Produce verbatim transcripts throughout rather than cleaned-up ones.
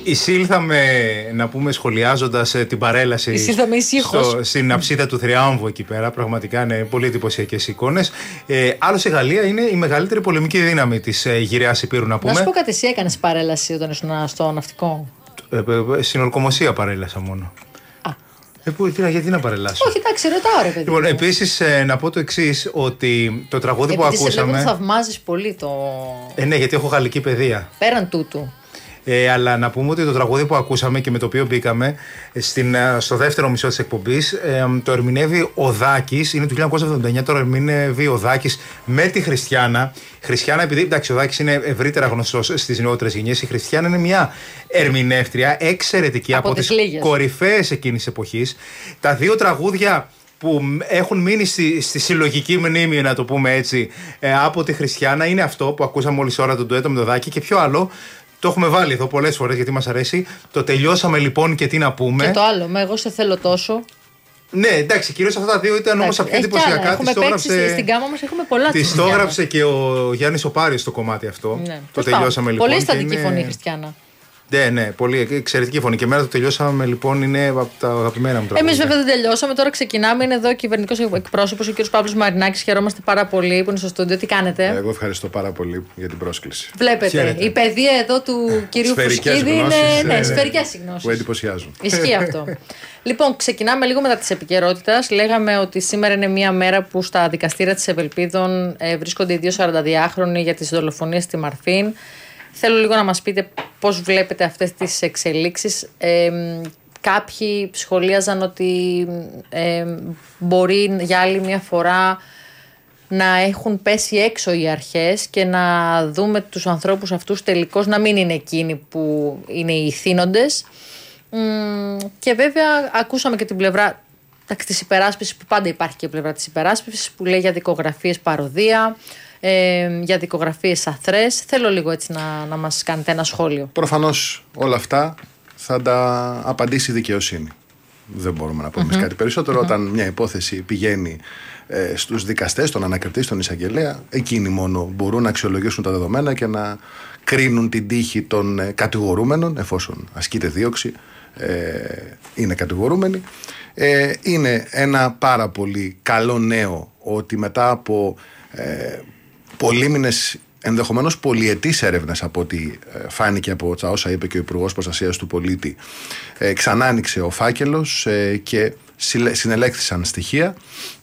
Εισήλθαμε, να πούμε, σχολιάζοντας την παρέλαση στο, στην αψίδα του Θριάμβου εκεί πέρα. Πραγματικά είναι πολύ εντυπωσιακές εικόνες. Ε, άλλως η Γαλλία είναι η μεγαλύτερη πολεμική δύναμη της ε, γυραιάς Υπήρου, να πούμε. Να σου πω κάτι, εσύ έκανες παρέλαση όταν ήσουν στο ναυτικό? Ε, ε, ε, στην ορκομοσία παρέλασα μόνο. Α. Ε, που, τι, γιατί να παρελάσω? Όχι, εντάξει, ρωτάω ρε παιδί. Λοιπόν, επίσης ε, να πω το εξής, ότι το τραγούδι Επειδή που ακούσαμε. Επειδή σε θαυμάζεις πολύ το. Ε, ναι, γιατί έχω γαλλική παιδεία. Πέραν τούτου. Ε, αλλά να πούμε ότι το τραγούδι που ακούσαμε και με το οποίο μπήκαμε στην, στο δεύτερο μισό της εκπομπής ε, το ερμηνεύει ο Δάκης, είναι του χίλια εννιακόσια εβδομήντα εννιά, το ερμηνεύει ο Δάκης με τη Χριστιάνα. Χριστιάνα, επειδή εντάξει, ο Δάκης είναι ευρύτερα γνωστός στις νεότερες γενιές, η Χριστιάνα είναι μια ερμηνεύτρια εξαιρετική από, από τις, τις κορυφαίες εκείνης της εποχής. Τα δύο τραγούδια που έχουν μείνει στη, στη συλλογική μνήμη, να το πούμε έτσι, ε, από τη Χριστιάνα είναι αυτό που ακούσαμε μόλις ώρα, τον ντουέτο με τον Δάκη, και πιο άλλο. Το έχουμε βάλει εδώ πολλές φορές γιατί μας αρέσει. Το τελειώσαμε λοιπόν και τι να πούμε. Και το άλλο, με εγώ σε θέλω τόσο. Ναι, εντάξει, κυρίως αυτά τα δύο ήταν όμως πιο εντυπωσιακά. Έχουμε παίξει στην κάμα μας, έχουμε πολλά. Τη το έγραψε και ο Γιάννης ο Πάρης στο κομμάτι αυτό. Ναι. Το τελειώσαμε λοιπόν. Πολύ στατική είναι... φωνή, Χριστιάνα. Ναι, ναι, πολύ εξαιρετική φωνή. Και εμένα το τελειώσαμε λοιπόν, είναι από τα αγαπημένα μου τραγούδια. Εμείς βέβαια δεν τελειώσαμε, τώρα ξεκινάμε. Είναι εδώ ο κυβερνητικός εκπρόσωπος, ο κ. Παύλος Μαρινάκης. Χαιρόμαστε πάρα πολύ που είναι στο στούντιο. Τι κάνετε? Εγώ ευχαριστώ πάρα πολύ για την πρόσκληση. Βλέπετε, Χαίρετε. Η παιδεία εδώ του κυρίου Φουσκίδη είναι. Ναι, σφαιρικές γνώσεις. Που εντυπωσιάζουν. Ισχύει αυτό. Λοιπόν, ξεκινάμε λίγο μετά της επικαιρότητας. Λέγαμε ότι σήμερα είναι μια μέρα που στα δικαστήρια της Ευελπίδων βρίσκονται οι δύο σαρανταδυάχρονοι για τις δολοφονίες στη Μαρφίν. Θέλω λίγο να μας πείτε πώς βλέπετε αυτές τις εξελίξεις. Ε, κάποιοι σχολίαζαν ότι ε, μπορεί για άλλη μια φορά να έχουν πέσει έξω οι αρχές και να δούμε τους ανθρώπους αυτούς τελικώς να μην είναι εκείνοι που είναι οι ηθήνοντες. Ε, και βέβαια ακούσαμε και την πλευρά της υπεράσπισης, που πάντα υπάρχει και η πλευρά της υπεράσπισης, που λέει για δικογραφίες παροδία, Ε, για δικογραφίες αθρές. Θέλω λίγο έτσι να, να μας κάνετε ένα σχόλιο. Προφανώς όλα αυτά θα τα απαντήσει η δικαιοσύνη. Δεν μπορούμε να πούμε mm-hmm. κάτι περισσότερο. Mm-hmm. Όταν μια υπόθεση πηγαίνει ε, στους δικαστές, τον ανακριτή, στον εισαγγελέα, εκείνοι μόνο μπορούν να αξιολογήσουν τα δεδομένα και να κρίνουν την τύχη των ε, κατηγορούμενων, εφόσον ασκείται δίωξη, ε, είναι κατηγορούμενοι. Ε, είναι ένα πάρα πολύ καλό νέο ότι μετά από ε, πολύμηνες, ενδεχομένως πολυετής έρευνες, από ό,τι φάνηκε από τα όσα είπε και ο Υπουργός Προστασίας του Πολίτη, ε, ξανά άνοιξε ο φάκελος ε, και συνελέχθησαν στοιχεία.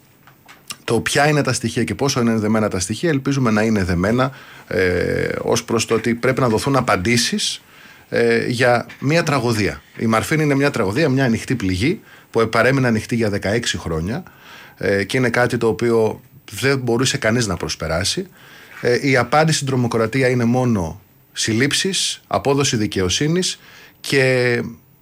Το ποια είναι τα στοιχεία και πόσο είναι δεμένα τα στοιχεία, ελπίζουμε να είναι δεμένα ε, ως προς το ότι πρέπει να δοθούν απαντήσεις ε, για μια τραγωδία. Η Μαρφίν είναι μια τραγωδία, μια ανοιχτή πληγή που παρέμεινε ανοιχτή για δεκαέξι χρόνια ε, και είναι κάτι το οποίο δεν μπορούσε κανείς να προσπεράσει. Ε, η απάντηση στην τρομοκρατία είναι μόνο συλλήψεις, απόδοση δικαιοσύνης και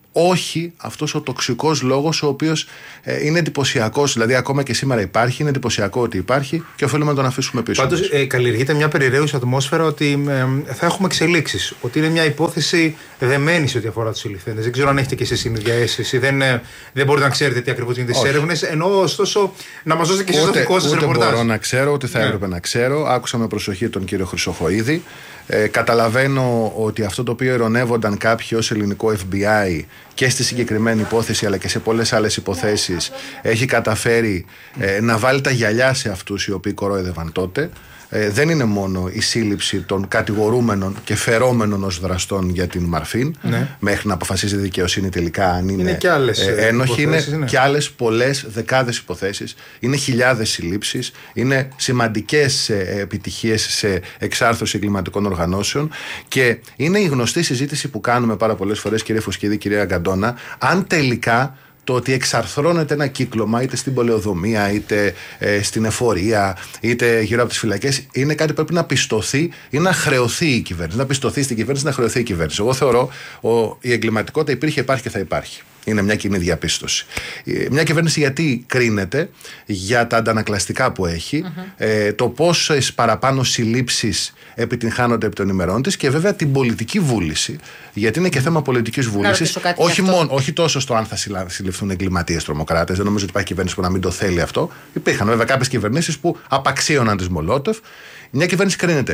όχι αυτός ο τοξικός λόγος, ο οποίος ε, είναι εντυπωσιακός, δηλαδή ακόμα και σήμερα υπάρχει, είναι εντυπωσιακό ότι υπάρχει και οφείλουμε να τον αφήσουμε πίσω. Πάντως ε, καλλιεργείται μια περιραίουσα ατμόσφαιρα ότι ε, θα έχουμε εξελίξεις, ότι είναι μια υπόθεση δεμένη σε ό,τι αφορά τους συλληφθέντες. Δεν ξέρω αν έχετε και εσείς την ίδια αίσθηση, δεν, ε, δεν μπορείτε να ξέρετε τι ακριβώς γίνεται στις έρευνες, ενώ ωστόσο να μας δώσετε και εσείς το δικό σας ρεπορτάζ. Δεν μπορώ να ξέρω, ούτε θα ναι. έπρεπε να ξέρω. Άκουσα με προσοχή τον κύριο Χρυσοχοΐδη. Ε, καταλαβαίνω ότι αυτό το οποίο ειρωνεύονταν κάποιοι ως ελληνικό εφ μπι άι και στη συγκεκριμένη υπόθεση αλλά και σε πολλές άλλες υποθέσεις έχει καταφέρει ε, να βάλει τα γυαλιά σε αυτούς οι οποίοι κορόιδευαν τότε. Ε, δεν είναι μόνο η σύλληψη των κατηγορούμενων και φερόμενων ως δραστών για την Μαρφίν, ναι. μέχρι να αποφασίζει η δικαιοσύνη τελικά αν είναι, είναι και άλλες ε, ένοχοι, είναι ναι. και άλλες πολλές δεκάδες υποθέσεις, είναι χιλιάδες συλλήψεις, είναι σημαντικές ε, επιτυχίες σε εξάρθρωση εγκληματικών οργανώσεων και είναι η γνωστή συζήτηση που κάνουμε πάρα πολλές φορές, κύριε Φουσκίδη, κυρία Αγκαντώνα, αν τελικά το ότι εξαρθρώνεται ένα κύκλωμα είτε στην πολεοδομία, είτε ε, στην εφορία, είτε γύρω από τις φυλακές, είναι κάτι που πρέπει να πιστωθεί ή να χρεωθεί η κυβέρνηση. Να πιστωθεί στην κυβέρνηση, να χρεωθεί η κυβέρνηση. Εγώ θεωρώ ότι η εγκληματικότητα υπήρχε, υπάρχει και θα υπάρχει. Είναι μια κοινή διαπίστωση. Μια κυβέρνηση γιατί κρίνεται για τα αντανακλαστικά που έχει, uh-huh. ε, το πόσες παραπάνω συλλήψεις επιτυγχάνονται επί των ημερών της και βέβαια την πολιτική βούληση. Γιατί είναι και θέμα πολιτικής βούλησης. Όχι, όχι τόσο στο αν θα συλληφθούν εγκληματίες τρομοκράτες. Δεν νομίζω ότι υπάρχει κυβέρνηση που να μην το θέλει αυτό. Υπήρχαν βέβαια κάποιες κυβερνήσεις που απαξίωναν τις Μολότοφ. Μια κυβέρνηση κρίνεται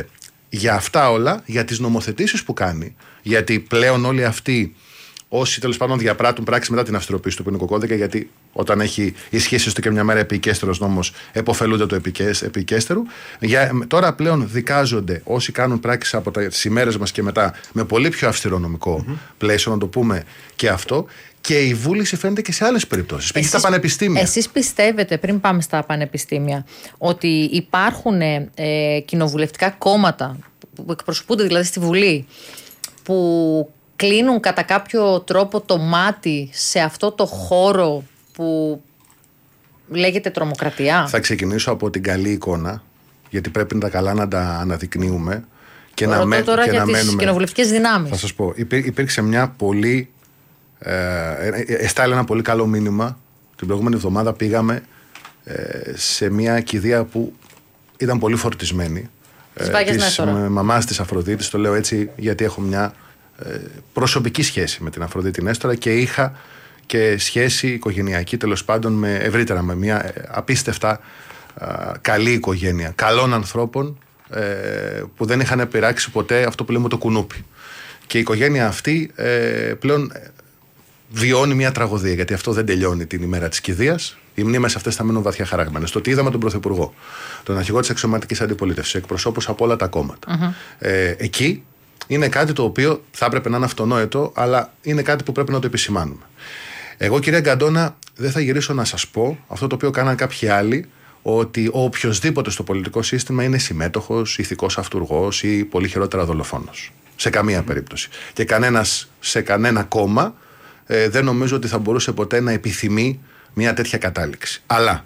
για αυτά όλα, για τις νομοθετήσεις που κάνει, γιατί πλέον όλοι αυτοί όσοι τέλος πάντων διαπράττουν πράξεις μετά την αυστηροποίηση του ποινικού κώδικα, γιατί όταν έχει ισχύσει στο και μια μέρα επικέστερος νόμος, επωφελούνται του επικέστερου. Για, τώρα πλέον δικάζονται όσοι κάνουν πράξεις από τις ημέρες μας και μετά με πολύ πιο αυστηρό νομικό mm-hmm. πλαίσιο, να το πούμε και αυτό. Και η βούληση φαίνεται και σε άλλες περιπτώσεις. Πήγε στα πανεπιστήμια. Εσείς πιστεύετε, πριν πάμε στα πανεπιστήμια, ότι υπάρχουν ε, κοινοβουλευτικά κόμματα που εκπροσωπούνται δηλαδή στη Βουλή, που κλείνουν κατά κάποιο τρόπο το μάτι σε αυτό το χώρο που λέγεται τρομοκρατία? Θα ξεκινήσω από την καλή εικόνα, γιατί πρέπει τα καλά να τα αναδεικνύουμε και Ρωτώ να, με, τώρα και για να τις μένουμε. κοινοβουλευτικές δυνάμεις. Θα σας πω, υπή, υπήρξε μια πολύ ε, εστάλει ένα πολύ καλό μήνυμα. Την προηγούμενη εβδομάδα πήγαμε ε, σε μια κηδεία που ήταν πολύ φορτισμένη, της ε, της μαμάς της Αφροδίτης. Το λέω έτσι γιατί έχω μια ε, προσωπική σχέση με την Αφροδίτη Νέστορα και είχα και σχέση οικογενειακή, τέλος πάντων, με, ευρύτερα με μια ε, απίστευτα ε, καλή οικογένεια καλών ανθρώπων ε, που δεν είχαν πειράξει ποτέ αυτό που λέμε το κουνούπι. Και η οικογένεια αυτή ε, πλέον βιώνει μια τραγωδία, γιατί αυτό δεν τελειώνει την ημέρα της κηδείας. Οι μνήμες αυτές θα μείνουν βαθιά χαραγμένες. Το ότι είδαμε τον Πρωθυπουργό, τον αρχηγό της αξιωματικής αντιπολίτευσης, εκπροσώπους από όλα τα κόμματα, mm-hmm. ε, εκεί είναι κάτι το οποίο θα έπρεπε να είναι αυτονόητο, αλλά είναι κάτι που πρέπει να το επισημάνουμε. Εγώ, κυρία Γκαντόνα, δεν θα γυρίσω να σας πω αυτό το οποίο κάναν κάποιοι άλλοι, ότι ο οποιοσδήποτε στο πολιτικό σύστημα είναι συμμέτοχος, ηθικός αυτουργός ή πολύ χειρότερα δολοφόνος. Σε καμία mm-hmm. περίπτωση. Και κανένας σε κανένα κόμμα ε, δεν νομίζω ότι θα μπορούσε ποτέ να επιθυμεί μια τέτοια κατάληξη. Αλλά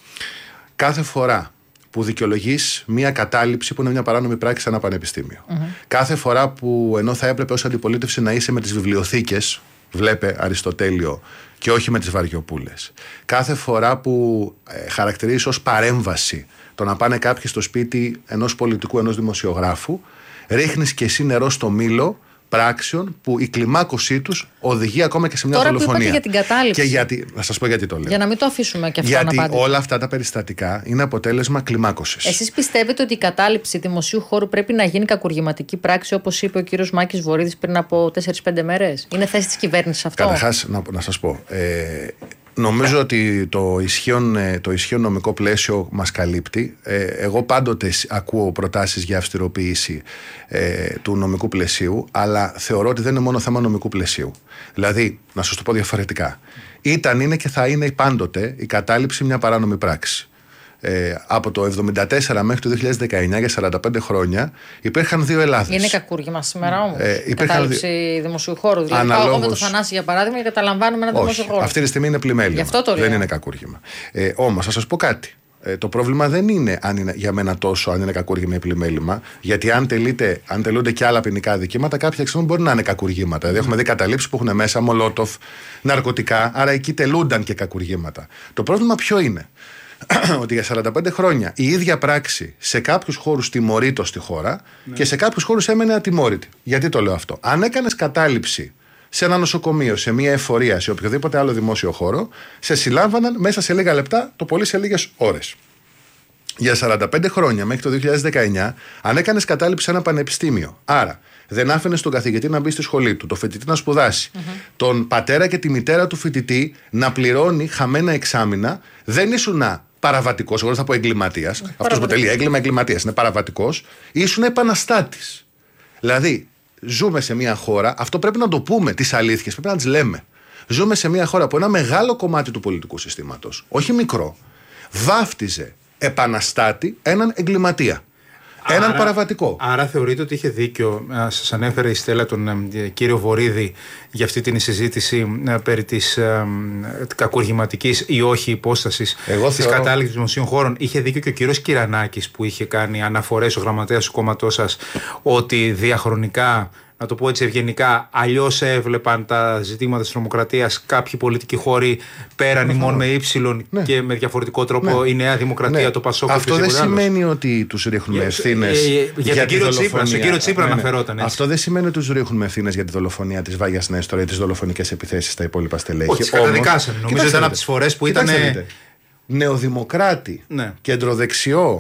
κάθε φορά που δικαιολογείς μια κατάληψη που είναι μια παράνομη πράξη σε ένα πανεπιστήμιο, mm-hmm. κάθε φορά που ενώ θα έπρεπε ως αντιπολίτευση να είσαι με τις βιβλιοθήκες, βλέπε Αριστοτέλειο, και όχι με τις βαριοπούλες, κάθε φορά που ε, χαρακτηρίζεις ως παρέμβαση το να πάνε κάποιοι στο σπίτι ενός πολιτικού, ενός δημοσιογράφου, ρίχνεις και εσύ νερό στο μήλο πράξεων που η κλιμάκωσή τους οδηγεί ακόμα και σε μια Τώρα δολοφονία. Τώρα που είπατε για την κατάληψη. Και γιατί, να σας πω γιατί το λέω. Για να μην το αφήσουμε και αυτό γιατί να πάτε. Όλα αυτά τα περιστατικά είναι αποτέλεσμα κλιμάκωσης. Εσείς πιστεύετε ότι η κατάληψη δημοσίου χώρου πρέπει να γίνει κακουργηματική πράξη, όπως είπε ο κύριος Μάκης Βορίδης πριν από τέσσερις πέντε μέρες? Είναι θέση της κυβέρνησης αυτό? Καταρχάς, να, να σας πω. Ε, Νομίζω ότι το ισχύον, το ισχύον νομικό πλαίσιο μας καλύπτει. Ε, εγώ πάντοτε ακούω προτάσεις για αυστηροποίηση ε, του νομικού πλαισίου, αλλά θεωρώ ότι δεν είναι μόνο θέμα νομικού πλαισίου. Δηλαδή, να σας το πω διαφορετικά, ήταν, είναι και θα είναι πάντοτε η κατάληψη μια παράνομη πράξη. Ε, από το εβδομήντα τέσσερα μέχρι το δύο χιλιάδες δεκαεννιά, για σαράντα πέντε χρόνια, υπήρχαν δύο Ελλάδες. Είναι κακούργημα σήμερα όμως. Ε, η κατάληψη δι... δημοσίου χώρου. Δηλαδή, αναλόγως... πάω εγώ με το Θανάση για παράδειγμα και καταλαμβάνουμε ένα δημόσιο χώρο. Αυτή τη στιγμή είναι πλημέλημα. Γι' αυτό το λέω. Δεν είναι κακούργημα. Ε, όμως, θα σας πω κάτι. Ε, το πρόβλημα δεν είναι, αν είναι για μένα τόσο αν είναι κακούργημα ή πλημέλημα, γιατί αν, τελείται, αν τελούνται και άλλα ποινικά δικήματα, κάποια εξάρτητα μπορεί να είναι κακουργήματα. Δηλαδή, έχουμε δει καταλήψεις που έχουν μέσα μολότοφ, ναρκωτικά, άρα εκεί τελούνταν και κακουργήματα. Το πρόβλημα ποιο είναι? Ότι για σαράντα πέντε χρόνια η ίδια πράξη σε κάποιους χώρους τιμωρείτο στη χώρα, ναι, και σε κάποιους χώρους έμενε ατιμόρυτη. Γιατί το λέω αυτό? Αν έκανες κατάληψη σε ένα νοσοκομείο, σε μια εφορία, σε οποιοδήποτε άλλο δημόσιο χώρο, σε συλλάμβαναν μέσα σε λίγα λεπτά, το πολύ σε λίγες ώρες. Για σαράντα πέντε χρόνια, μέχρι το δύο χιλιάδες δεκαεννιά, αν έκανες κατάληψη σε ένα πανεπιστήμιο, άρα δεν άφηνες τον καθηγητή να μπει στη σχολή του, τον φοιτητή να σπουδάσει, mm-hmm. τον πατέρα και τη μητέρα του φοιτητή να πληρώνει χαμένα εξάμηνα, δεν ήσουν παραβατικός, εγώ δεν θα πω εγκληματίας. Mm-hmm. Αυτός που τελεί έγκλημα, εγκληματίας, είναι παραβατικός. Ήσουν επαναστάτης. Δηλαδή, ζούμε σε μια χώρα, αυτό πρέπει να το πούμε, τις αλήθειες, πρέπει να τις λέμε. Ζούμε σε μια χώρα που ένα μεγάλο κομμάτι του πολιτικού συστήματος, όχι μικρό, βάφτιζε επαναστάτη έναν εγκληματία. Έναν άρα, παραβατικό. Άρα θεωρείτε ότι είχε δίκιο? Σας ανέφερε η Στέλλα τον ε, κύριο Βορίδη για αυτή την συζήτηση ε, περί της ε, κακουργηματικής ή όχι υπόστασης της θεωρώ... κατάληξης δημοσίων χώρων. Είχε δίκιο και ο κύριος Κυρανάκης που είχε κάνει αναφορές ο γραμματέας του κόμματός σας ότι διαχρονικά, να το πω έτσι ευγενικά, αλλιώς έβλεπαν τα ζητήματα της τρομοκρατίας κάποιοι πολιτικοί χώροι πέραν ημών με ύψιλον, ναι, και με διαφορετικό τρόπο, ναι, η Νέα Δημοκρατία, ναι, το Πασόκ. Αυτό δεν σημαίνει ότι τους ρίχνουμε ευθύνες για, για, για τη δολοφονία. Στον κύριο Τσίπρα, ναι, αναφερόταν έτσι. Αυτό δεν σημαίνει ότι τους ρίχνουμε ευθύνες για τη δολοφονία της Βάγιας Νέστορα ή τις δολοφονικές επιθέσεις στα υπόλοιπα στελέχη. Όχι, καταδικάσανε. Νομίζω ήταν από τις φορές που ήταν νεοδημοκράτη, ναι, κεντροδεξιό,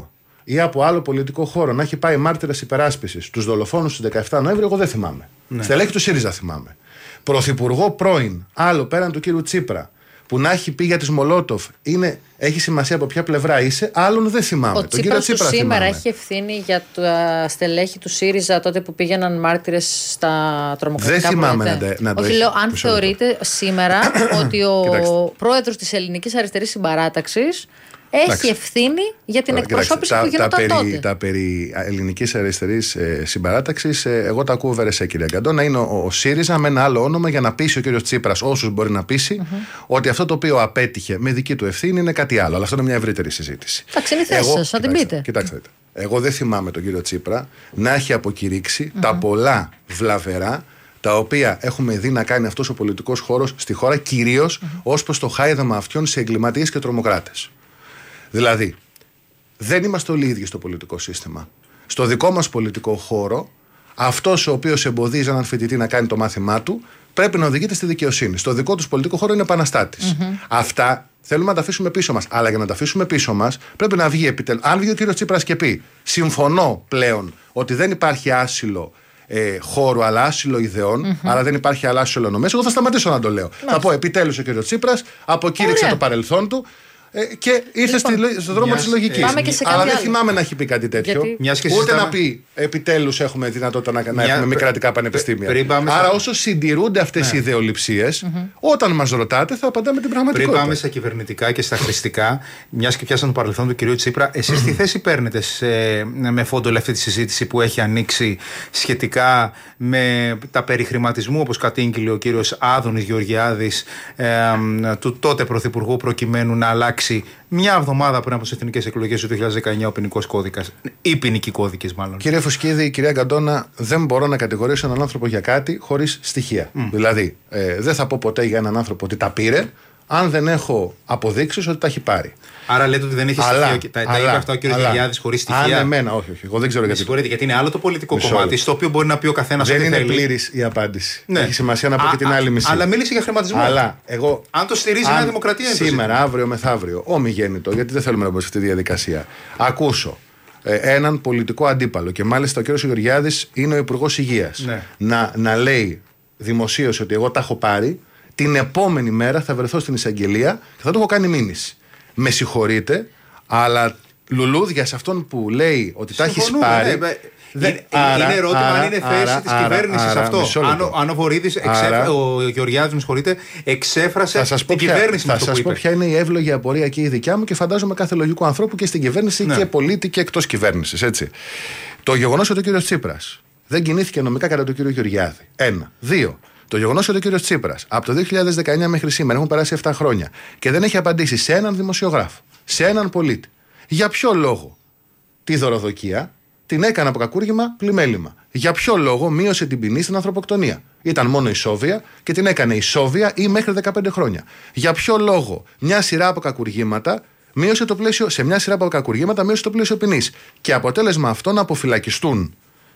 ή από άλλο πολιτικό χώρο να έχει πάει μάρτυρας υπεράσπισης στους δολοφόνους του δεκαεφτά Νοέμβρη, εγώ δεν θυμάμαι. Ναι. Στελέχη του ΣΥΡΙΖΑ θυμάμαι. Πρωθυπουργό πρώην, άλλο πέραν του κύριου Τσίπρα, που να έχει πει για τις Μολότοφ, είναι, έχει σημασία από ποια πλευρά είσαι, άλλον δεν θυμάμαι. Ο Τον Τσίπρας κύριο Τσίπρα σήμερα θυμάμαι. έχει ευθύνη για τα στελέχη του ΣΥΡΙΖΑ τότε που πήγαιναν μάρτυρες στα τρομοκρατικά. Δεν θυμάμαι να, τε, να το Όχι, έχει. λέω, αν θεωρείτε σήμερα ότι ο πρόεδρος της Ελληνικής Αριστερής Συμπαράταξης έχει Εντάξει. ευθύνη για την Κοιτάξτε, εκπροσώπηση τα, που γινόταν τα τότε. περί, τα περί Ελληνικής Αριστερής ε, Συμπαράταξης, ε, εγώ τα ακούω βερεσέ, κύριε Γκαντώ, να είναι ο, ο ΣΥΡΙΖΑ με ένα άλλο όνομα για να πείσει ο κύριος Τσίπρας, όσους μπορεί να πείσει, mm-hmm. ότι αυτό το οποίο απέτυχε με δική του ευθύνη είναι κάτι άλλο. Αλλά αυτό είναι μια ευρύτερη συζήτηση. Εντάξει, είναι η θέση σας, θα την πείτε. Κοιτάξτε, εγώ δεν θυμάμαι τον κύριο Τσίπρα να έχει αποκηρύξει mm-hmm. τα πολλά βλαβερά τα οποία έχουμε δει να κάνει αυτός ο πολιτικός χώρος στη χώρα, κυρίως mm-hmm. ως προς το χάιδαμα αυτιών σε εγκληματίες και τρομοκράτες. Δηλαδή, δεν είμαστε όλοι ίδιοι στο πολιτικό σύστημα. Στο δικό μας πολιτικό χώρο, αυτός ο οποίος εμποδίζει έναν φοιτητή να κάνει το μάθημά του, πρέπει να οδηγείται στη δικαιοσύνη. Στο δικό τους πολιτικό χώρο είναι επαναστάτης. Mm-hmm. Αυτά θέλουμε να τα αφήσουμε πίσω μας. Αλλά για να τα αφήσουμε πίσω μας, πρέπει να βγει επιτέλους. Αν βγει ο κύριος Τσίπρας και πει, συμφωνώ πλέον ότι δεν υπάρχει άσυλο ε, χώρου, αλλά άσυλο ιδεών, mm-hmm. άρα δεν υπάρχει άλλο άσυλο νομές, εγώ θα σταματήσω να το λέω. Mm-hmm. Θα πω επιτέλους ο κύριος Τσίπρας αποκήρυξε Ωραία. το παρελθόν του. Και ήρθε λοιπόν, στον δρόμο της λογικής. Αλλά δεν άλλο. θυμάμαι να έχει πει κάτι τέτοιο. Γιατί... Ούτε συζητάμε... να πει επιτέλους έχουμε δυνατότητα να, Μια... να έχουμε μη κρατικά πανεπιστήμια. Πρι... Άρα, όσο συντηρούνται αυτές ναι. οι ιδεολειψίες, mm-hmm. όταν μας ρωτάτε, θα απαντάμε την πραγματικότητα. Πριν πάμε στα κυβερνητικά και στα χρηστικά, μιας και πιάσαν το παρελθόν του κυρίου Τσίπρα, εσείς τι θέση παίρνετε σε, με φόντο αυτή τη συζήτηση που έχει ανοίξει σχετικά με τα περί χρηματισμού, όπως κατήγγειλε ο κύριος Άδωνης Γεωργιάδης, ε, του τότε πρωθυπουργού, προκειμένου να αλλάξει μια εβδομάδα πριν από τις εθνικές εκλογές του δύο χιλιάδες δεκαεννιά ο ποινικός κώδικας, ή ποινικοί κώδικες μάλλον. Κύριε Φουσκίδη, κυρία Γκαντώνα, δεν μπορώ να κατηγορήσω έναν άνθρωπο για κάτι χωρίς στοιχεία. Mm. Δηλαδή, ε, δεν θα πω ποτέ για έναν άνθρωπο ότι τα πήρε, αν δεν έχω αποδείξεις ότι τα έχει πάρει. Άρα λέτε ότι δεν έχει αλλά, στοιχεία. Τα, τα είπε αυτά ο κ. Γεωργιάδης χωρίς στοιχεία. Αν εμένα, όχι, όχι. Εγώ δεν ξέρω γιατί. Συγχωρείτε, γιατί είναι άλλο το πολιτικό Μισό. κομμάτι, στο οποίο μπορεί να πει ο καθένας ό,τι θέλει. Δεν είναι πλήρης η απάντηση. Ναι. Έχει σημασία να πω α, και την άλλη μισή. Αλλά μίλησε για χρηματισμό. Αλλά εγώ, αν το στηρίζει η Νέα Δημοκρατία, είναι σήμερα, αύριο, μεθαύριο, ομιγέννητο, γιατί δεν θέλουμε να μπούμε σε αυτή τη διαδικασία. Ακούσω ε, έναν πολιτικό αντίπαλο και μάλιστα ο κ. Γεωργιάδης είναι ο Υπουργός Υγείας. Ναι. Να, να λέει δημοσίως ότι εγώ τα έχω πάρει. Την επόμενη μέρα θα βρεθώ στην εισαγγελία και θα το έχω κάνει μήνυση. Με συγχωρείτε, αλλά λουλούδια σε αυτόν που λέει ότι τα έχει πάρει. Ναι, δε, είναι, άρα, είναι ερώτημα άρα, αν είναι θέση τη κυβέρνηση αυτό. Αν, αν ο Βορύδης, εξέφρα, ο Γεωργιάδης, με συγχωρείτε, εξέφρασε την ποια, κυβέρνηση. Θα σας πω ποια είναι η εύλογη απορία και η δικιά μου και φαντάζομαι κάθε λογικού ανθρώπου και στην κυβέρνηση ναι. και πολίτη και εκτός κυβέρνησης. Έτσι. Το γεγονός ότι ο κύριος Τσίπρας δεν κινήθηκε νομικά κατά τον κύριο Γεωργιάδη. Ένα. Δύο. Το γεγονός ότι ο κύριος Τσίπρας από το δύο χιλιάδες δεκαεννιά μέχρι σήμερα έχουν περάσει επτά χρόνια και δεν έχει απαντήσει σε έναν δημοσιογράφο, σε έναν πολίτη, για ποιο λόγο τη δωροδοκία την έκανε από κακούργημα πλημέλημα. Για ποιο λόγο μείωσε την ποινή στην ανθρωποκτονία. Ήταν μόνο ισόβια και την έκανε ισόβια ή μέχρι δεκαπέντε χρόνια. Για ποιο λόγο μια σειρά από κακουργήματα μείωσε το πλαίσιο, σε μια σειρά από κακουργήματα μείωσε το πλαίσιο ποινής. Και αποτέλεσμα αυτό να αποφυλακιστούν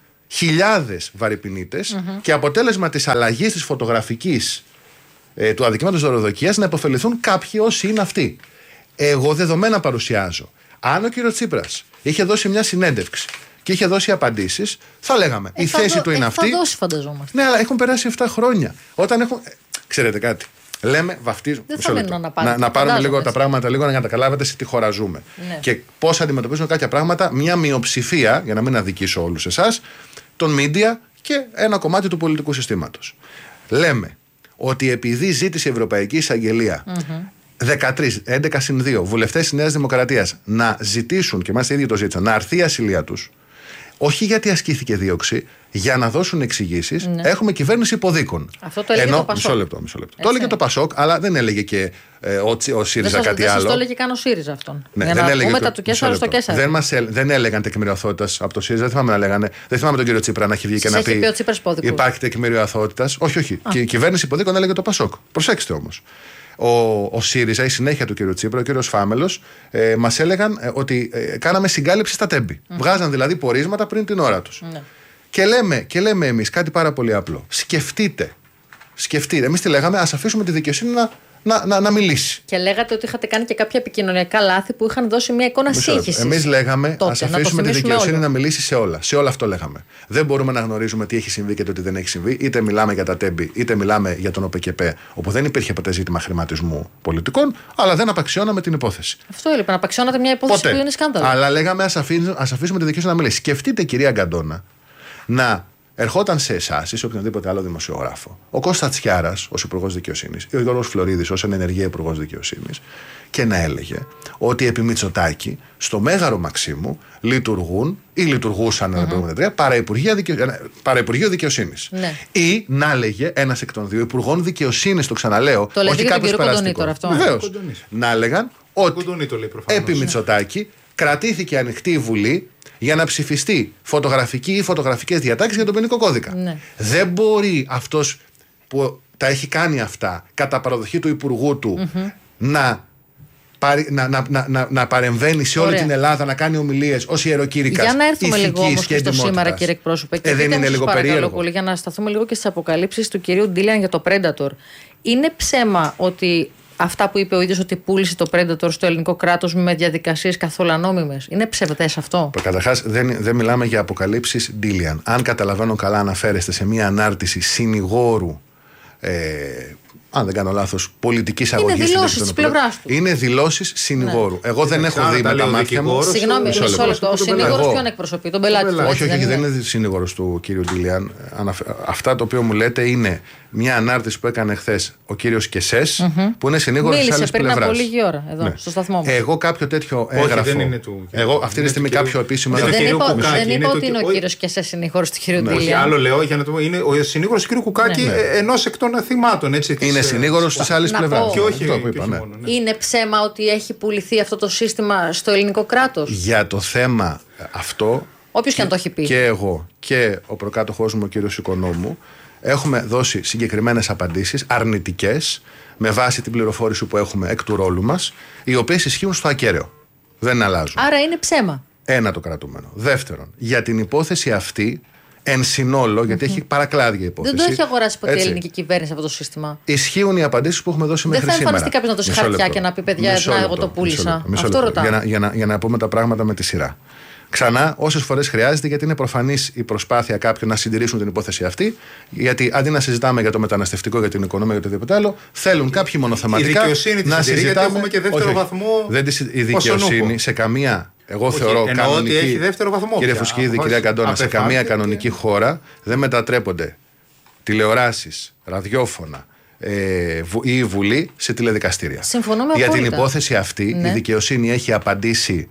χιλιάδες βαρυπινίτες mm-hmm. και αποτέλεσμα της αλλαγής της φωτογραφικής ε, του αδικήματος δωροδοκίας να υποφεληθούν κάποιοι όσοι είναι αυτοί. Εγώ δεδομένα παρουσιάζω. Αν ο κύριος Τσίπρας είχε δώσει μια συνέντευξη και είχε δώσει απαντήσεις, θα λέγαμε ε, η θέση δω, του είναι ε, αυτή. Θα δώσει, φανταζόμαστε. Ναι, αλλά έχουν περάσει επτά χρόνια. Όταν έχουν. Ε, ξέρετε κάτι. Λέμε, βαφτίζουμε. Να, να, να πάρουμε λίγο τα πράγματα, λίγο να καταλάβετε σε τι χώρα ζούμε. Ναι. Και πώς αντιμετωπίζουν κάποια πράγματα μια μειοψηφία, για να μην αδικήσω όλους εσάς, των media και ένα κομμάτι του πολιτικού συστήματος. Λέμε ότι επειδή ζήτησε η Ευρωπαϊκή Εισαγγελία mm-hmm. δεκατρείς, έντεκα συν δύο βουλευτές της Νέας Δημοκρατίας να ζητήσουν, και μάλιστα οι ίδιοι το ζήτησαν, να αρθεί η ασυλία τους, όχι γιατί ασκήθηκε δίωξη, για να δώσουν εξηγήσεις, ναι. έχουμε κυβέρνηση υποδίκων. Αυτό το έλεγε Ενώ, το Πασόκ. Μισό λεπτό, μισό λεπτό. Το έλεγε το Πασόκ, αλλά δεν έλεγε και ε, ο, ο ΣΥΡΙΖΑ δεν κάτι δεν άλλο. Δεν το έλεγε καν ο ΣΥΡΙΖΑ αυτόν. Ναι, για δεν να έλεγε πούμε τα του Κέσσαρα στο Κέσσαρα. Δεν, μας, δεν έλεγαν τεκμήριο αθωότητας από το ΣΥΡΙΖΑ. Δεν θυμάμαι να λέγανε. Δεν θυμάμαι τον κύριο Τσίπρα να έχει βγει και να πει. Υπάρχει τεκμήριο αθωότητας. Όχι, όχι. Και η κυβέρνηση υποδίκων έλεγε το Πασόκ. Προσέξτε όμως. Ο, ο ΣΥΡΙΖΑ, η συνέχεια του κ. Τσίπρα, ο κ. Φάμελος, ε, μας έλεγαν ε, ότι ε, κάναμε συγκάλυψη στα τέμπη. Mm. Βγάζαν δηλαδή πορίσματα πριν την ώρα τους. Mm. Και λέμε, και λέμε εμείς κάτι πάρα πολύ απλό. Σκεφτείτε, σκεφτείτε. Εμείς τι λέγαμε, ας αφήσουμε τη δικαιοσύνη να, να, να, να μιλήσει. Και λέγατε ότι είχατε κάνει και κάποια επικοινωνιακά λάθη που είχαν δώσει μια εικόνα σύγχυσης. Εμείς λέγαμε, ας αφήσουμε τη δικαιοσύνη όλο. να μιλήσει σε όλα. Σε όλα αυτό λέγαμε. Δεν μπορούμε να γνωρίζουμε τι έχει συμβεί και το τι δεν έχει συμβεί. Είτε μιλάμε για τα τέμπη, είτε μιλάμε για τον ΟΠΕΚΕΠΕ, όπου δεν υπήρχε ποτέ ζήτημα χρηματισμού πολιτικών, αλλά δεν απαξιώναμε την υπόθεση. Αυτό έλειπε, να απαξιώνατε μια υπόθεση ποτέ. Που είναι σκάνδαλο. Αλλά λέγαμε, ας αφήσουμε, ας αφήσουμε τη δικαιοσύνη να μιλήσει. Σκεφτείτε, κυρία Γκαντόνα, να ερχόταν σε εσάς ή σε οποιονδήποτε άλλο δημοσιογράφο ο Κώστας Τσιάρας ως Υπουργός Δικαιοσύνης ή ο Γιώργος Φλωρίδης ως ενεργεία Υπουργός Δικαιοσύνης και να έλεγε ότι επί Μητσοτάκη στο Μέγαρο Μαξίμου λειτουργούν ή λειτουργούσαν mm-hmm. παραϋπουργείο Δικαιοσύνης. Ναι. Ή να έλεγε ένας εκ των δύο Υπουργών Δικαιοσύνης, το ξαναλέω, το όχι κάποιος περαστικό. Βεβαίως. Να έλεγαν ότι επί Μητσοτάκη κρατήθηκε ανοιχτή η Βουλή για να ψηφιστεί φωτογραφική ή φωτογραφικές διατάξεις για τον ποινικό κώδικα. Ναι. Δεν μπορεί αυτός που τα έχει κάνει αυτά κατά παραδοχή του Υπουργού του mm-hmm. να, να, να, να, να, να παρεμβαίνει σε όλη Ωραία. την Ελλάδα, να κάνει ομιλίες ως ιεροκήρυκας. Για να έρθουμε λίγο όμως και στο σήμερα, κύριε εκπρόσωπε. Και ε, δεν είναι λίγο περίεργο. Πολύ, για να σταθούμε λίγο και στις αποκαλύψεις του κυρίου Ντίλιαν για το Predator. Είναι ψέμα ότι αυτά που είπε ο ίδιος ότι πούλησε το Predator στο ελληνικό κράτος με διαδικασίες καθόλου ανόμιμες? Είναι ψευδές αυτό? Καταρχάς, δεν, δεν μιλάμε για αποκαλύψεις Ντίλιαν. Αν καταλαβαίνω καλά, αναφέρεστε σε μια ανάρτηση συνηγόρου, ε, αν δεν κάνω λάθος, πολιτικής αγωγής. Είναι δηλώσεις της πλευράς του. Είναι δηλώσεις συνηγόρου. Ναι. Εγώ δεν έχω δει με τα μάτια μου. Συγγνώμη, μισό λεπτό. Ο συνηγόρος ποιον εκπροσωπεί? Τον πελάτη του? Όχι, όχι, δεν είναι συνηγόρος του κύριου Ντίλιαν. Αυτά το οποίο μου λέτε είναι μια ανάρτηση που έκανε χθες ο κύριος Κεσές, mm-hmm. που είναι συνήγορος της άλλης πλευράς. Μίλησε πριν από λίγη ώρα εδώ, ναι. στο σταθμό μου. Εγώ κάποιο τέτοιο έγγραφο. Όχι, δεν είναι του. Εγώ αυτή τη στιγμή κάποιο επίσημο έγγραφο. Δεν είπα ότι είναι ο κύριος Κεσές συνήγορος του κύριου Ντίλιαν. Όχι, άλλο λέω για να το πω. Είναι ο συνήγορος του κύριου Κουκάκη ενός εκ των θυμάτων. Είναι συνήγορος της άλλης πλευράς. Είναι ψέμα ότι έχει πουληθεί αυτό το σύστημα στο ελληνικό κράτος? Για το θέμα αυτό. Όποιος και αν το έχει πει. Και εγώ και ο προκάτοχός μου, ο κύριος Οικονόμου, έχουμε δώσει συγκεκριμένες απαντήσεις, αρνητικές, με βάση την πληροφόρηση που έχουμε εκ του ρόλου μας, οι οποίες ισχύουν στο ακέραιο. Δεν αλλάζουν. Άρα είναι ψέμα. Ένα το κρατούμενο. Δεύτερον, για την υπόθεση αυτή, εν συνόλο, γιατί mm-hmm. έχει παρακλάδια υπόθεση. Δεν το έχει αγοράσει ποτέ η ελληνική κυβέρνηση αυτό το σύστημα. Ισχύουν οι απαντήσεις που έχουμε δώσει μέχρι σήμερα. Δεν θα εμφανιστεί κάποιος να δώσει χαρτιά και να πει: παιδιά, να, εγώ το πούλησα. Αυτό ρωτάω. Για να, για, να, για να πούμε τα πράγματα με τη σειρά. Ξανά, όσες φορές χρειάζεται, γιατί είναι προφανής η προσπάθεια κάποιων να συντηρήσουν την υπόθεση αυτή. Γιατί αντί να συζητάμε για το μεταναστευτικό, για την οικονομία, για οτιδήποτε άλλο, θέλουν κάποιοι μονοθεματικά. Η δικαιοσύνη να συζητάμε. Έχουμε και δεύτερο όχι, βαθμό. Δεν τη, η δικαιοσύνη σε καμία. Εγώ όχι, θεωρώ κανονική. Ότι έχει δεύτερο βαθμό. Κύριε Φουσκίδη, κυρία Καντόνα, σε καμία κανονική και... χώρα δεν μετατρέπονται τηλεοράσεις, ραδιόφωνα ε, ή η Βουλή σε τηλεδικαστήρια. Συμφωνούμε για απόλυτα. την υπόθεση αυτή, ναι. η δικαιοσύνη έχει απαντήσει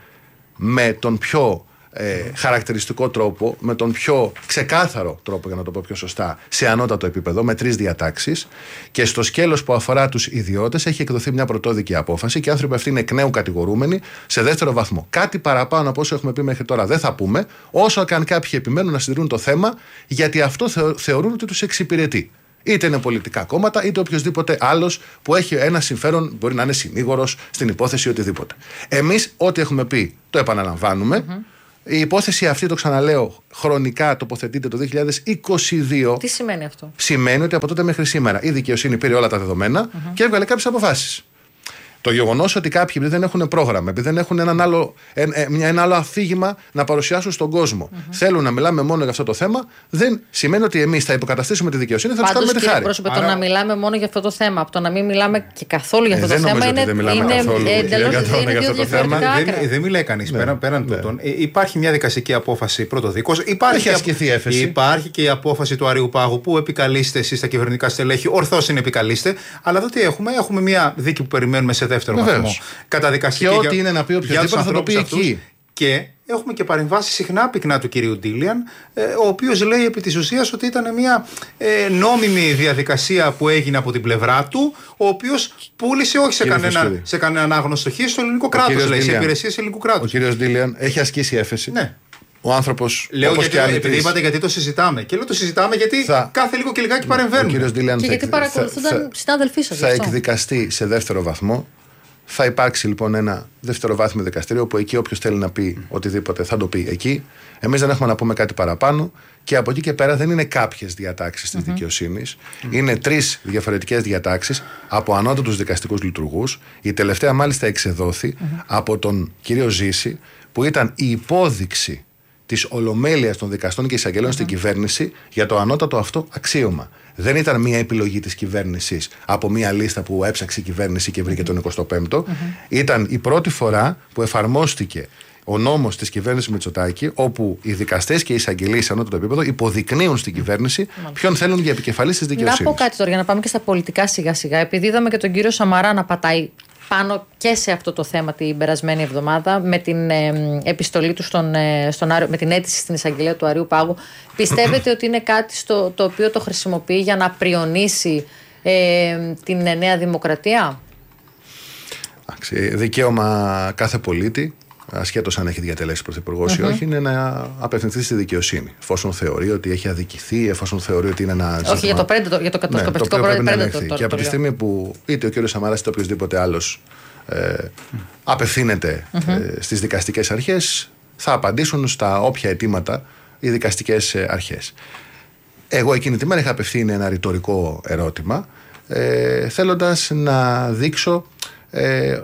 με τον πιο ε, χαρακτηριστικό τρόπο, με τον πιο ξεκάθαρο τρόπο, για να το πω πιο σωστά, σε ανώτατο επίπεδο, με τρεις διατάξεις, και στο σκέλος που αφορά τους ιδιώτες έχει εκδοθεί μια πρωτόδικη απόφαση και οι άνθρωποι αυτοί είναι εκ νέου κατηγορούμενοι σε δεύτερο βαθμό. Κάτι παραπάνω από όσο έχουμε πει μέχρι τώρα δεν θα πούμε, όσο και αν κάποιοι επιμένουν να συντηρούν το θέμα, γιατί αυτό θεωρούν ότι τους εξυπηρετεί. Είτε είναι πολιτικά κόμματα, είτε οποιοδήποτε άλλος που έχει ένα συμφέρον, μπορεί να είναι συνήγορος στην υπόθεση ή οτιδήποτε. Εμείς, ό,τι έχουμε πει, το επαναλαμβάνουμε. Mm-hmm. Η υπόθεση αυτή, το ξαναλέω, χρονικά τοποθετείται το δύο χιλιάδες είκοσι δύο. Τι σημαίνει αυτό? Σημαίνει ότι από τότε μέχρι σήμερα η δικαιοσύνη πήρε όλα τα δεδομένα mm-hmm. και έβγαλε κάποιες αποφάσεις. Το γεγονός ότι κάποιοι επειδή δεν έχουν πρόγραμμα, επειδή δεν έχουν έναν άλλο, ένα άλλο αφήγημα να παρουσιάσουν στον κόσμο, mm-hmm. θέλουν να μιλάμε μόνο για αυτό το θέμα, δεν σημαίνει ότι εμείς θα υποκαταστήσουμε τη δικαιοσύνη, θα τους κάνουμε τη χάρη. Πρόσωπε, Άρα... το να μιλάμε μόνο για αυτό το θέμα, από το να μην μιλάμε και καθόλου για αυτό ε, το θέμα είναι εντελώς για αυτό το θέμα. Δεν μιλάει κανείς πέραν τούτων. Υπάρχει μια δικαστική απόφαση πρωτοδίκως. Υπάρχει και η απόφαση του Αριουπάγου που επικαλείστε εσείς τα κυβερνητικά στελέχη. Ορθώς είναι επικαλείστε. Αλλά εδώ τι έχουμε? Έχουμε μια δίκη που περιμένουμε σε δεύτερο βαθμό. Καταδικαστική. Και ό,τι είναι να πει οποιοδήποτε θα το πει εκεί. Και έχουμε και παρεμβάσει συχνά πυκνά του κυρίου Ντίλιαν, ο οποίος λέει επί της ουσίας ότι ήταν μια ε, νόμιμη διαδικασία που έγινε από την πλευρά του, ο οποίος πούλησε όχι σε κανένα, σε κανέναν άγνωστο χ στο ελληνικό κράτος, λέει, σε υπηρεσίες ελληνικού κράτους. Ο κύριος Ντίλιαν έχει ασκήσει έφεση. Ναι. Ο άνθρωπος. Λέω γιατί, και επειδή τρεις... είπατε γιατί το συζητάμε. Και λέω το συζητάμε γιατί θα... κάθε λίγο και λιγάκι παρεμβαίνουμε. Ο κύριος Ντίλιαν και θα... γιατί παρακολουθούνταν συνάδελφοί σας. Θα εκδικαστεί σε δεύτερο βαθμό. Θα υπάρξει λοιπόν ένα δευτεροβάθμιο δικαστήριο, όπου εκεί όποιος θέλει να πει οτιδήποτε θα το πει εκεί. Εμείς δεν έχουμε να πούμε κάτι παραπάνω. Και από εκεί και πέρα δεν είναι κάποιες διατάξεις της mm-hmm. δικαιοσύνης. Mm-hmm. Είναι τρεις διαφορετικές διατάξεις από ανώτατους δικαστικούς λειτουργούς. Η τελευταία μάλιστα εξεδόθη mm-hmm. από τον κύριο Ζήση, που ήταν η υπόδειξη της ολομέλειας των δικαστών και εισαγγελέων mm-hmm. στην κυβέρνηση για το ανώτατο αυτό αξίωμα. Δεν ήταν μια επιλογή της κυβέρνησης από μια λίστα που έψαξε η κυβέρνηση και βρήκε τον εικοστό πέμπτο. Mm-hmm. Ήταν η πρώτη φορά που εφαρμόστηκε ο νόμος της κυβέρνησης Μητσοτάκη, όπου οι δικαστές και οι εισαγγελείς σε ανώτατο επίπεδο υποδεικνύουν στην κυβέρνηση mm-hmm. ποιον θέλουν για επικεφαλής της δικαιοσύνης. Να πω κάτι τώρα για να πάμε και στα πολιτικά σιγά-σιγά. Επειδή είδαμε και τον κύριο Σαμαρά να πατάει πάνω και σε αυτό το θέμα την περασμένη εβδομάδα με την ε, επιστολή του στον, ε, στον Άριο, με την αίτηση στην εισαγγελία του Αριού Πάγου. Πιστεύετε ότι είναι κάτι στο, το οποίο το χρησιμοποιεί για να πριονίσει ε, την Νέα Δημοκρατία? Δικαίωμα κάθε πολίτη, ασχέτως αν έχει διατελέσει πρωθυπουργός mm-hmm. ή όχι, είναι να απευθυνθεί στη δικαιοσύνη. Εφόσον θεωρεί ότι έχει αδικηθεί, εφόσον θεωρεί ότι είναι ένα ζήτημα. Όχι, για το, πρέντο, για το κατασκοπευτικό ναι, πρέντο. Και από τη στιγμή που είτε ο κύριος Σαμαράς είτε οποιοδήποτε άλλος ε, απευθύνεται mm-hmm. ε, στις δικαστικές αρχές, θα απαντήσουν στα όποια αιτήματα οι δικαστικές αρχές. Εγώ εκείνη τη μέρα είχα απευθύνει ένα ρητορικό ερώτημα, ε, θέλοντας να δείξω. Ε,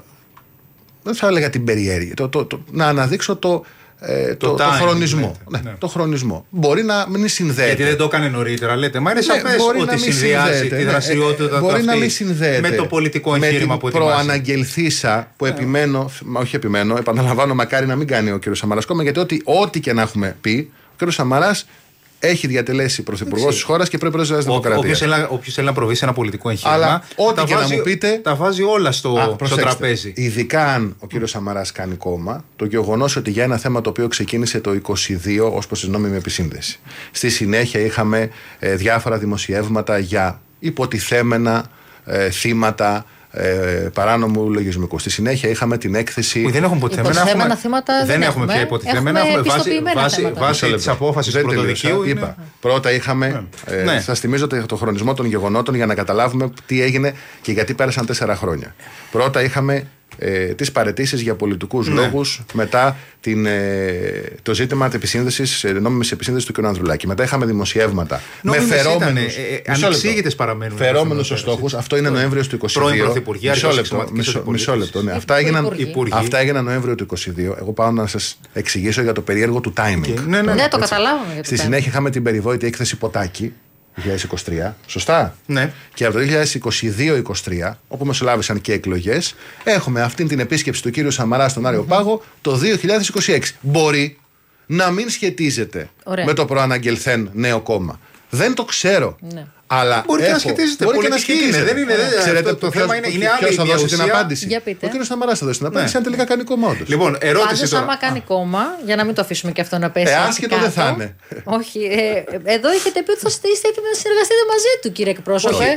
δεν θα έλεγα την περιέργεια, το, το, το, να αναδείξω το, ε, το, το, το χρονισμό. Ναι, ναι. Το χρονισμό. Μπορεί να μην συνδέεται. Γιατί δεν το έκανε νωρίτερα, λέτε. Μα είναι σαφές ναι, ότι συνδυάζει τη δραστηριότητα ναι, του αυτή με το πολιτικό εγχείρημα που ετοιμάζει. Με την προαναγγελθήσα που επιμένω, μα όχι επιμένω, επαναλαμβάνω, μακάρι να μην κάνει ο κ. Σαμαράς κόμμα, γιατί ό,τι, ό,τι και να έχουμε πει, ο κ. Σαμαράς έχει διατελέσει πρωθυπουργός της χώρας και πρέπει να είναι δημοκρατία. Όποιος θέλει να προβεί σε ένα πολιτικό εγχείρημα, αλλά ό,τι και βάζει, να μου πείτε, τα βάζει όλα στο, α, στο τραπέζι. Ειδικά αν ο κύριος Σαμαράς κάνει κόμμα, το γεγονός ότι για ένα θέμα το οποίο ξεκίνησε το είκοσι δύο ως προς την νόμιμη επισύνδεση. Στη συνέχεια είχαμε ε, διάφορα δημοσιεύματα για υποτιθέμενα ε, θύματα Ε, παράνομου λογισμικού. Στη συνέχεια είχαμε την έκθεση. Που δεν έχουμε υποτιθέμενα θύματα. Δεν, δεν έχουμε πια υποτιθέμενα. Έχουμε, έχουμε βάσει, βάσει, βάσει τη απόφαση του πρωτοδικείου. Είπα. Πρώτα είχαμε. Ναι. Ε, ναι. Θα θυμίζω το χρονισμό των γεγονότων για να καταλάβουμε τι έγινε και γιατί πέρασαν τέσσερα χρόνια. Πρώτα είχαμε ε, τις παραιτήσεις για πολιτικούς ναι. λόγους, μετά την, ε, το ζήτημα της επισύνδεσης, νόμιμης επισύνδεσης του κ. Ανδρουλάκη. Μετά είχαμε δημοσιεύματα νόμιμες με φερόμενους. Ε, ε, ανεξήγητες παραμένουν. Φερόμενους ως στόχους. Αυτό είναι Νοέμβριος του είκοσι δύο. Πρώην Πρωθυπουργοί, μισό λεπτό. Μισό, μισό λεπτό ναι. αυτά, έγιναν, αυτά έγιναν Νοέμβριο του είκοσι δύο. Εγώ πάω να σας εξηγήσω για το περίεργο του timing. Okay. Ναι, ναι, ναι, το καταλάβαμε. Στη συνέχεια είχαμε την περιβόητη έκθεση Ποτάκη. δύο χιλιάδες είκοσι τρία, σωστά. Ναι. Και από το δύο χιλιάδες είκοσι δύο είκοσι τρία, όπου μεσολάβησαν και εκλογές, έχουμε αυτή την επίσκεψη του κύριου Σαμαρά στον Άριο mm-hmm. Πάγο το δύο χιλιάδες είκοσι έξι. Μπορεί να μην σχετίζεται Ωραία. με το προαναγγελθέν νέο κόμμα. Δεν το ξέρω. Ναι. Αλλά μπορεί έχω, και να σχετίζεται. Μπορεί και να σχετίζεται. Δεν είναι, δεν, Ξέρετε αυτό, το ποιος, θέμα είναι, είναι άλλη ποιος θα δώσει την απάντηση. Ο κύριος Σαμαράς θα δώσει την απάντηση, ναι. αν τελικά κάνει κόμμα όντως. Λοιπόν, ερώτηση Πάντως, τώρα. άμα κάνει κόμμα, για να μην το αφήσουμε και αυτό να πέσει. Ε, άσχετο δεν θα είναι. Όχι. Ε, εδώ έχετε πει ότι θα είστε έτοιμοι να συνεργαστείτε μαζί του, κύριε εκπρόσωπε.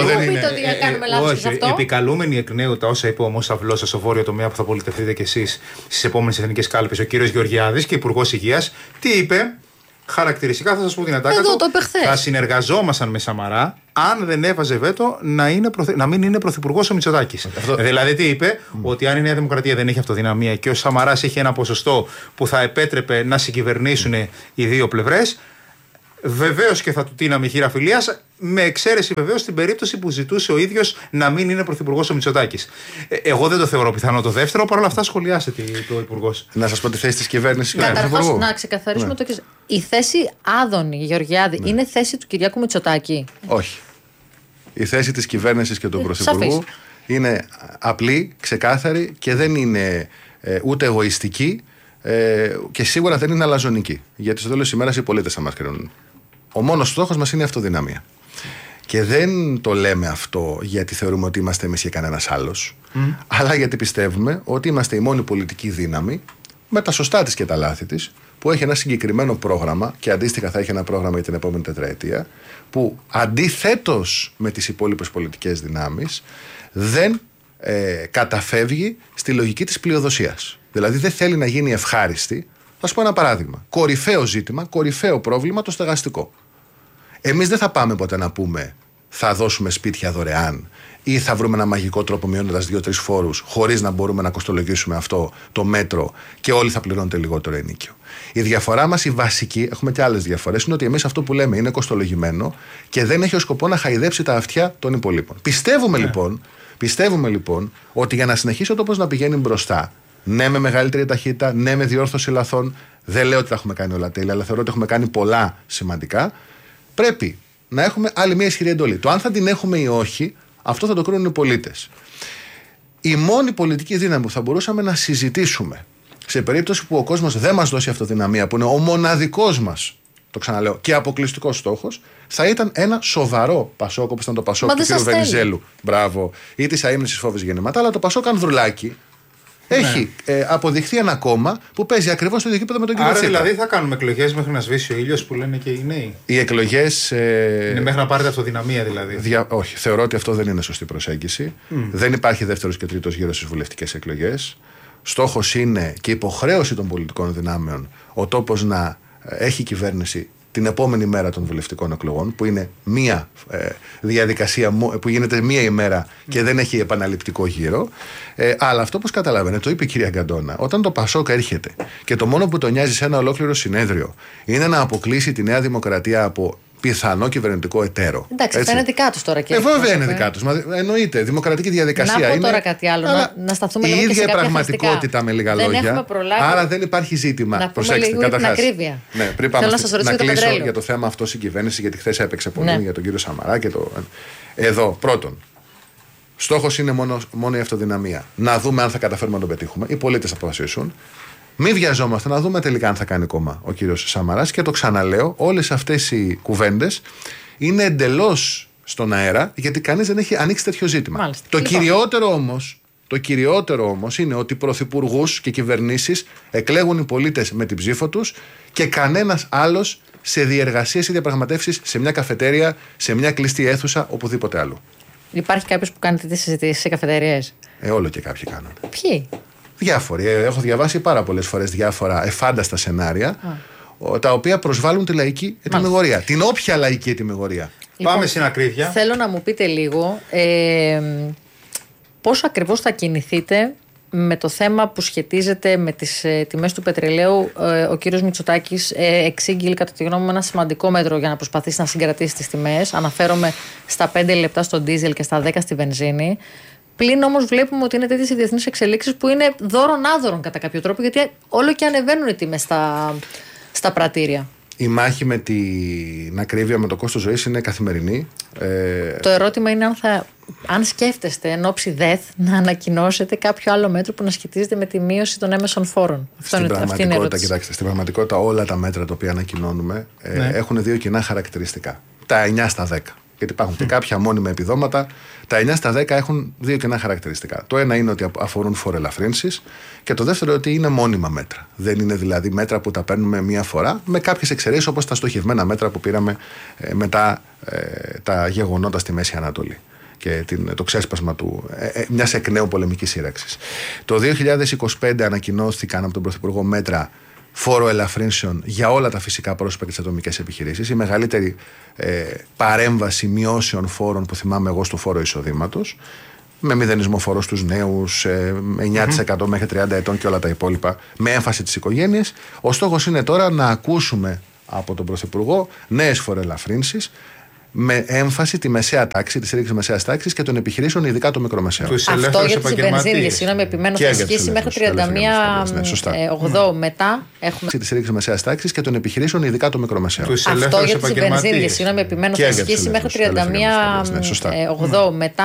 Επικαλούμενοι εκ νέου τα όσα είπε ο Μόσαυλός στο βόρειο τομέα που θα πολιτευτείτε κι εσείς στις επόμενες εθνικές κάλπες, ο κύριος Γεωργιάδης και υπουργός Υγείας, τι είπε? Χαρακτηριστικά θα σας πω την ατάκα του. Θα συνεργαζόμασταν με Σαμαρά αν δεν έβαζε βέτο να, είναι προθυ... να μην είναι πρωθυπουργός ο Μητσοτάκης. Αυτό... Δηλαδή τι είπε? Mm. Ότι αν η Νέα Δημοκρατία δεν έχει αυτοδυναμία και ο Σαμαράς έχει ένα ποσοστό που θα επέτρεπε να συγκυβερνήσουν mm. οι δύο πλευρές, βεβαίως και θα του τίναμε χείρα φιλίας, με εξαίρεση βεβαίως στην περίπτωση που ζητούσε ο ίδιος να μην είναι πρωθυπουργός ο Μητσοτάκης. Ε, εγώ δεν το θεωρώ πιθανό το δεύτερο, παρόλα αυτά σχολιάσε το υπουργός. Να σας πω τη θέση της κυβέρνησης. Καταρχάς, να ξεκαθαρίσουμε ναι. το εξής. Η θέση Άδωνη Γεωργιάδη ναι. είναι θέση του Κυριάκου Μητσοτάκη? Όχι. Η θέση της κυβέρνησης και του ε, πρωθυπουργού σαφής. είναι απλή, ξεκάθαρη και δεν είναι ε, ούτε εγωιστική ε, και σίγουρα δεν είναι αλαζονική. Γιατί στο τέλος της ημέρας οι πολίτες θα μας κρίνουν. Ο μόνος στόχος μας είναι η αυτοδυναμία. Και δεν το λέμε αυτό γιατί θεωρούμε ότι είμαστε εμείς και κανένας άλλος, mm. αλλά γιατί πιστεύουμε ότι είμαστε η μόνη πολιτική δύναμη, με τα σωστά της και τα λάθη της, που έχει ένα συγκεκριμένο πρόγραμμα και αντίστοιχα θα έχει ένα πρόγραμμα για την επόμενη τετραετία, που αντιθέτως με τις υπόλοιπες πολιτικές δυνάμεις δεν ε, καταφεύγει στη λογική της πλειοδοσίας. Δηλαδή δεν θέλει να γίνει ευχάριστη. Θα σου πω ένα παράδειγμα. Κορυφαίο ζήτημα, κορυφαίο πρόβλημα το στεγαστικό. Εμείς δεν θα πάμε ποτέ να πούμε θα δώσουμε σπίτια δωρεάν ή θα βρούμε ένα μαγικό τρόπο μειώνοντας δύο-τρεις φόρους χωρίς να μπορούμε να κοστολογήσουμε αυτό το μέτρο και όλοι θα πληρώνετε λιγότερο ενοίκιο. Η διαφορά μας, η βασική, έχουμε και άλλες διαφορές, είναι ότι εμείς αυτό που λέμε είναι κοστολογημένο και δεν έχει ως σκοπό να χαϊδέψει τα αυτιά των υπολείπων. Πιστεύουμε, yeah. λοιπόν, πιστεύουμε λοιπόν ότι για να συνεχίσει ο τόπος να πηγαίνει μπροστά, ναι με μεγαλύτερη ταχύτητα, ναι με διόρθωση λαθών, δεν λέω ότι τα έχουμε κάνει όλα τέλεια, αλλά θεωρώ ότι έχουμε κάνει πολλά σημαντικά, πρέπει να έχουμε άλλη μια ισχυρή εντολή. Το αν θα την έχουμε ή όχι, αυτό θα το κρίνουν οι πολίτες. Η μόνη πολιτική δύναμη που θα μπορούσαμε να συζητήσουμε σε περίπτωση που ο κόσμος δεν μας δώσει αυτοδυναμία, που είναι ο μοναδικός μας, το ξαναλέω, και αποκλειστικός στόχος, θα ήταν ένα σοβαρό Πασόκ, όπως ήταν το Πασόκ του κ. Βενιζέλου, μπράβο, ή της αείμνησης Φόβης Γεννηματά, αλλά το Πασόκ Ανδρουλάκη έχει ναι. ε, αποδειχθεί ένα κόμμα που παίζει ακριβώς στο ίδιο επίπεδο με τον κύριο Τσίπρα. Άρα δηλαδή θα κάνουμε εκλογές μέχρι να σβήσει ο ήλιος που λένε και οι νέοι. Οι εκλογές. Ε, είναι μέχρι να πάρετε αυτοδυναμία δηλαδή. Δια, όχι, θεωρώ ότι αυτό δεν είναι σωστή προσέγγιση. Mm. Δεν υπάρχει δεύτερος και τρίτος γύρος στις βουλευτικές εκλογές. Στόχος είναι και υποχρέωση των πολιτικών δυνάμεων ο τόπος να έχει κυβέρνηση την επόμενη μέρα των βουλευτικών εκλογών, που είναι μία ε, διαδικασία που γίνεται μία ημέρα και δεν έχει επαναληπτικό γύρο. Ε, αλλά αυτό, όπως καταλαβαίνετε, το είπε η κυρία Γκαντόνα, όταν το Πασόκ έρχεται και το μόνο που τον νοιάζει σε ένα ολόκληρο συνέδριο είναι να αποκλείσει τη Νέα Δημοκρατία από πιθανό κυβερνητικό εταίρο. Εντάξει, αυτά είναι δικά του τώρα και. Ε, βέβαια είναι δικά του. Εννοείται. Δημοκρατική διαδικασία είναι. Να πω τώρα κάτι άλλο. Να, να σταθούμε λίγο η ίδια και σε πραγματικότητα χρηστικά. Με λίγα λόγια. Δεν προλάβει... Άρα δεν υπάρχει ζήτημα. Να προσέξτε, καταρχάς. Ναι, πριν πάμε να, στη... να κλείσω για το θέμα αυτό συγκυβέρνηση, γιατί χθες έπαιξε πολύ ναι. για τον κύριο Σαμαρά. Και το... Εδώ, πρώτον, στόχος είναι μόνο, μόνο η αυτοδυναμία. Να δούμε αν θα καταφέρουμε να το πετύχουμε. Οι πολίτες θα αποφασίσουν. Μην βιαζόμαστε, να δούμε τελικά αν θα κάνει κόμμα ο κύριος Σαμαράς. Και το ξαναλέω, όλες αυτές οι κουβέντες είναι εντελώς στον αέρα, γιατί κανείς δεν έχει ανοίξει τέτοιο ζήτημα. Μάλιστα. Το λοιπόν. κυριότερο όμως, το κυριότερο όμως είναι ότι πρωθυπουργούς και κυβερνήσεις εκλέγουν οι πολίτες με την ψήφο τους και κανένας άλλος σε διεργασίες ή διαπραγματεύσεις σε μια καφετέρια, σε μια κλειστή αίθουσα, οπουδήποτε αλλού. Υπάρχει κάποιος που κάνει τέτοιες συζητήσεις σε καφετέριες? Ε, όλο και κάποιοι κάνουν. Ποιοι? Διάφοροι. Έχω διαβάσει πάρα πολλές φορές διάφορα εφάνταστα σενάρια, Α. τα οποία προσβάλλουν τη λαϊκή ετυμηγορία. Την όποια λαϊκή ετυμηγορία. Λοιπόν, πάμε στην ακρίβεια. Θέλω να μου πείτε λίγο ε, πώς ακριβώς θα κινηθείτε με το θέμα που σχετίζεται με τις ε, τιμές του πετρελαίου. Ε, ο κύριος Μητσοτάκης ε, εξήγηλε κατά τη γνώμη μου ένα σημαντικό μέτρο για να προσπαθήσει να συγκρατήσει τις τιμές. Αναφέρομαι στα πέντε λεπτά στο ντίζελ και στα δέκα στη βενζίνη. Πλην όμως βλέπουμε ότι είναι τέτοιες οι διεθνείς εξελίξεις που είναι δώρον-άδωρον κατά κάποιο τρόπο, γιατί όλο και ανεβαίνουν οι τιμές στα, στα πρατήρια. Η μάχη με την ακρίβεια, με το κόστος ζωής είναι καθημερινή. Ε... Το ερώτημα είναι αν, θα, αν σκέφτεστε εν ώψη ΔΕΘ να ανακοινώσετε κάποιο άλλο μέτρο που να σχετίζεται με τη μείωση των έμεσων φόρων. Στην είναι, πραγματικότητα, κοιτάξτε, στην πραγματικότητα όλα τα μέτρα τα οποία ανακοινώνουμε ε, ναι. έχουν δύο κοινά χαρακτηριστικά. Τα εννιά στα δέκα. Γιατί υπάρχουν και κάποια μόνιμα επιδόματα. Τα εννιά στα δέκα έχουν δύο κοινά χαρακτηριστικά. Το ένα είναι ότι αφορούν φοροελαφρύνσεις και το δεύτερο ότι είναι μόνιμα μέτρα. Δεν είναι δηλαδή μέτρα που τα παίρνουμε μία φορά, με κάποιες εξαιρέσεις όπως τα στοχευμένα μέτρα που πήραμε ε, μετά ε, τα γεγονότα στη Μέση Ανατολή και την, το ξέσπασμα του, ε, ε, μιας εκ νέου πολεμικής σύραξης. Το δύο χιλιάδες είκοσι πέντε ανακοινώθηκαν από τον Πρωθυπουργό μέτρα φόρο ελαφρύνσεων για όλα τα φυσικά πρόσωπα και τις ατομικές επιχειρήσεις. Η μεγαλύτερη ε, παρέμβαση μειώσεων φόρων που θυμάμαι εγώ στο φόρο εισοδήματος, με μηδενισμό φόρο στους νέους, ε, εννιά τοις εκατό mm-hmm. μέχρι τριάντα ετών και όλα τα υπόλοιπα, με έμφαση τις οικογένειες. Ο στόχος είναι τώρα να ακούσουμε από τον Πρωθυπουργό νέες φοροελαφρύνσεις, με έμφαση τη μεσαία τάξη, τη στήριξη μεσαίας τάξης και των επιχειρήσεων, ειδικά των μικρομεσαίων. Αυτό για τις βενζίνες, συγγνώμη, επιμένω, θα ισχύσει μέχρι τριάντα μία ογδόου. Μετά έχουμε. Τη στήριξη μεσαίας τάξης και των επιχειρήσεων, ειδικά των μικρομεσαίων. Αυτό για τις βενζίνες, συγγνώμη, επιμένω, θα ισχύσει μέχρι τριάντα μία ογδόου. Μετά